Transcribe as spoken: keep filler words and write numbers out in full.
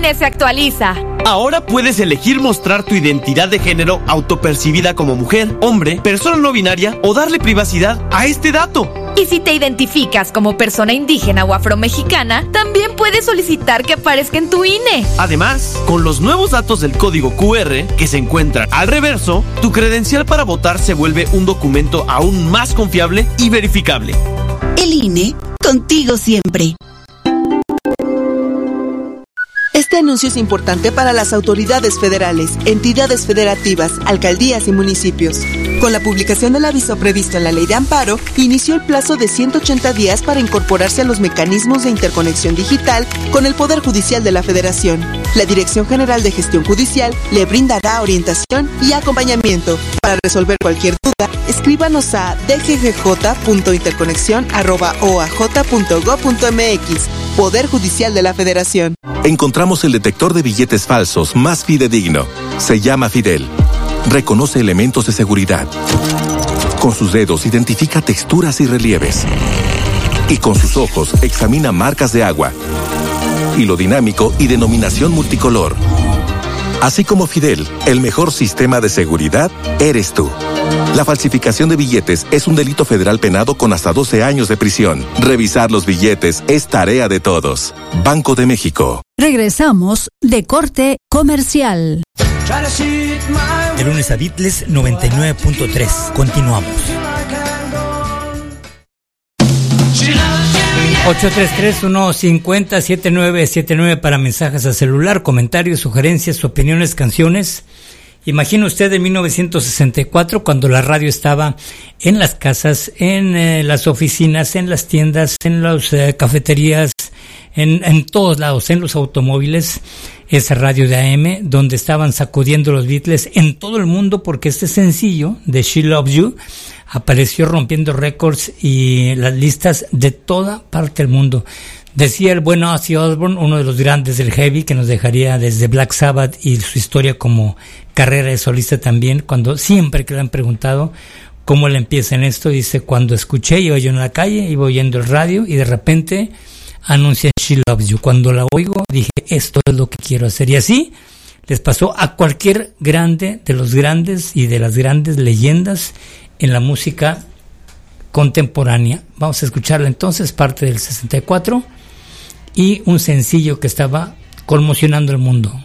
I N E se actualiza. Ahora puedes elegir mostrar tu identidad de género autopercibida como mujer, hombre, persona no binaria o darle privacidad a este dato. Y si te identificas como persona indígena o afromexicana, también puedes solicitar que aparezca en tu I N E. Además, con los nuevos datos del código Q R que se encuentran al reverso, tu credencial para votar se vuelve un documento aún más confiable y verificable. El I N E, contigo siempre. Este anuncio es importante para las autoridades federales, entidades federativas, alcaldías y municipios. Con la publicación del aviso previsto en la Ley de Amparo, inició el plazo de ciento ochenta días para incorporarse a los mecanismos de interconexión digital con el Poder Judicial de la Federación. La Dirección General de Gestión Judicial le brindará orientación y acompañamiento. Para resolver cualquier duda, escríbanos a d g g j punto interconexión arroba o a j punto gob punto m x. Poder Judicial de la Federación. Encontramos el detector de billetes falsos más fidedigno. Se llama Fidel. Reconoce elementos de seguridad. Con sus dedos identifica texturas y relieves. Y con sus ojos examina marcas de agua. Hilo dinámico y denominación multicolor. Así como Fidel, el mejor sistema de seguridad eres tú. La falsificación de billetes es un delito federal penado con hasta doce años de prisión. Revisar los billetes es tarea de todos. Banco de México. Regresamos de corte comercial. De lunes a Beatles noventa y nueve punto tres. Continuamos. ocho tres tres, uno cinco cero, siete nueve siete nueve para mensajes a celular, comentarios, sugerencias, opiniones, canciones. Imagina usted en mil novecientos sesenta y cuatro, cuando la radio estaba en las casas, en eh, las oficinas, en las tiendas, en las eh, cafeterías, en, en todos lados, en los automóviles, esa radio de A M, donde estaban sacudiendo los Beatles en todo el mundo, porque este sencillo de She Loves You apareció rompiendo récords y las listas de toda parte del mundo. Decía el buen Ozzy Osbourne, uno de los grandes del heavy, que nos dejaría desde Black Sabbath y su historia como carrera de solista también, cuando siempre que le han preguntado cómo le empieza en esto, dice: cuando escuché, iba yo en la calle, iba oyendo el radio y de repente anuncia She Loves You. Cuando la oigo dije, esto es lo que quiero hacer. Y así les pasó a cualquier grande de los grandes y de las grandes leyendas en la música contemporánea. Vamos a escucharla entonces, parte del sesenta y cuatro, y un sencillo que estaba conmocionando el mundo.